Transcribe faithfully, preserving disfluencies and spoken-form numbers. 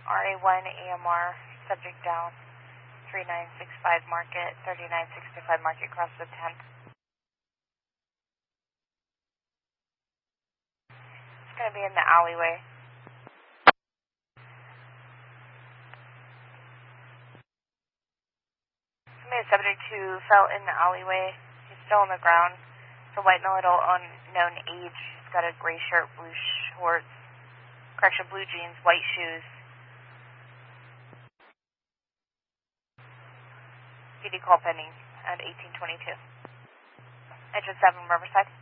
R A one A M R, subject down, three nine six five Market, thirty-nine sixty-five Market, cross the tenth. It's going to be in the alleyway. Somebody subject to fell in the alleyway. He's still on the ground. It's a white male, unknown age. He's got a gray shirt, blue shorts, correction, blue jeans, white shoes. P D call pending at eighteen twenty-two. Engine seven, Riverside.